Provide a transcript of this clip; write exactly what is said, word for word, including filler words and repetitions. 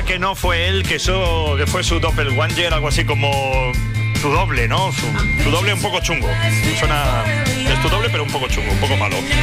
que no fue él, que eso, que fue su doppelganger, algo así como su doble, ¿no? Su, su doble un poco chungo. Suena, es tu doble pero un poco chungo, un poco malo.